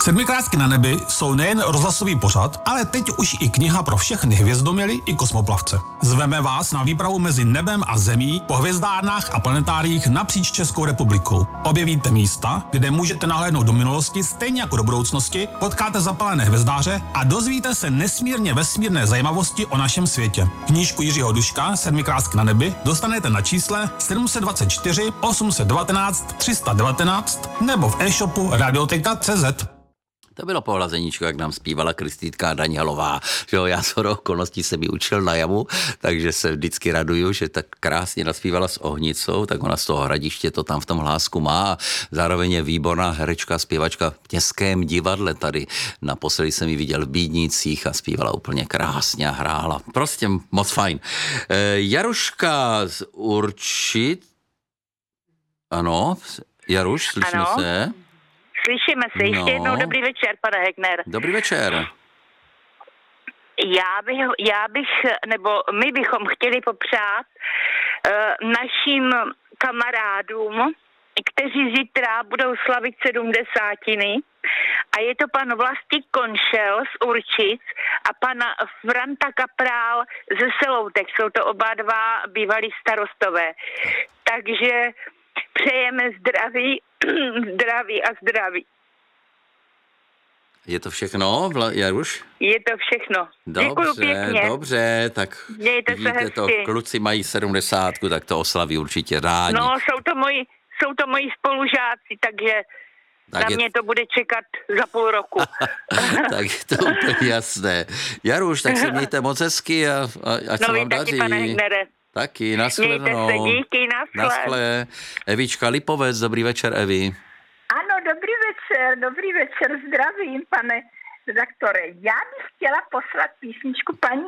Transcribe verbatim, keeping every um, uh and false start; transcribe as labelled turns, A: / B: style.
A: Sedmikrásky na nebi jsou nejen rozhlasový pořad, ale teď už i kniha pro všechny hvězdoměly i kosmoplavce. Zveme vás na výpravu mezi nebem a zemí po hvězdárnách a planetáriích napříč Českou republikou. Objevíte místa, kde můžete nahlédnout do minulosti stejně jako do budoucnosti, potkáte zapalené hvězdáře a dozvíte se nesmírně vesmírné zajímavosti o našem světě. Knížku Jiřího Duška Sedmikrásky na nebi dostanete na čísle sedm set dvacet čtyři osm set devatenáct tři sta devatenáct nebo v e-shopu radioteka tečka cé zet.
B: To bylo pohlazeníčko, jak nám zpívala Kristýtka Danielová, že jo, já shodou okolností jsem ji učil na jamu, takže se vždycky raduju, že tak krásně naspívala s Ohnicou, tak ona z toho Hradiště to tam v tom hlásku má a zároveň je výborná herečka, zpěvačka v Městském divadle tady. Naposledy jsem ji viděl v Bídnicích a zpívala úplně krásně a hrála. Prostě moc fajn. E, Jaruška z Určit. Ano, Jaruš, slyšíme
C: ano.
B: se?
C: Slyšíme se. Ještě
B: No.
C: jednou dobrý večer, pane Hegner.
B: Dobrý večer.
C: Já bych, já bych, nebo my bychom chtěli popřát uh, našim kamarádům, kteří zítra budou slavit sedmdesátiny. A je to pan Vlastík Konšel z Určic a pan Franta Kaprál ze Seloutek. Jsou to oba dva bývalí starostové. Takže přejeme zdraví, zdraví a zdraví.
B: Je to všechno, Vla, Jaruš?
C: Je to všechno.
B: Dobře,
C: Děkuju pěkně.
B: dobře, tak
C: Mějte se
B: vidíte to,
C: hezky.
B: kluci mají sedmdesátku, tak to oslaví určitě rádi.
C: No, jsou to moji, jsou to moji spolužáci, takže
B: Tak
C: na
B: je-
C: mě to bude čekat za půl roku.
B: Tak je to úplně jasné. Jaruš, tak se mějte moc hezky a, a ať
C: No
B: se
C: vy
B: vám
C: taky,
B: daří.
C: pane Hegnere.
B: Taky,
C: Mějte
B: nashledanou.
C: se, díky, naschle.
B: Naschle. Evička Lipovec, dobrý večer, Evi.
D: Ano, dobrý večer, dobrý večer, zdravím, pane redaktore. Já bych chtěla poslat písničku paní